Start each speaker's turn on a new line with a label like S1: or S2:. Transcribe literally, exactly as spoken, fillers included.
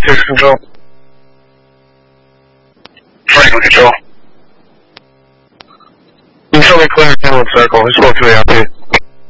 S1: Six control. Franklin control. You tell me clear in one circle. We spoke to the R P.